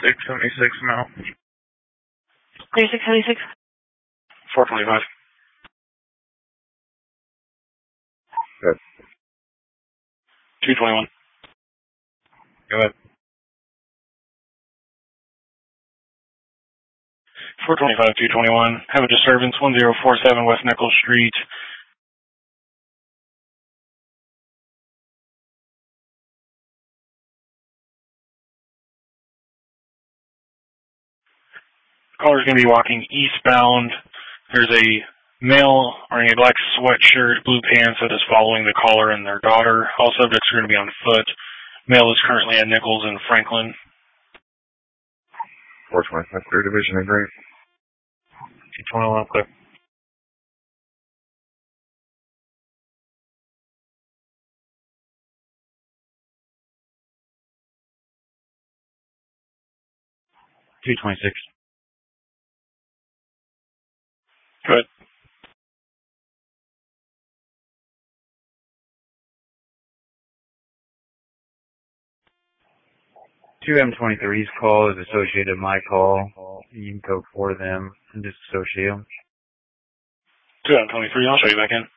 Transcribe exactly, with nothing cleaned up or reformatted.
twenty-six seventy-six mile. twenty-six seventy-six. four twenty-five. Good. two twenty-one. Go ahead. four twenty-five, two twenty-one. Have a disturbance, one zero four seven West Nichols Street. Caller's going to be walking eastbound. There's a male wearing a black sweatshirt, blue pants that is following the caller and their daughter. All subjects are going to be on foot. Male is currently at Nichols and Franklin. four twenty-five, third division, agree. two twenty-one, clear. two twenty-six. Good. two M twenty-three's call is associated with my call. You can go for them and just associate them. two M twenty-three, I'll show you back in.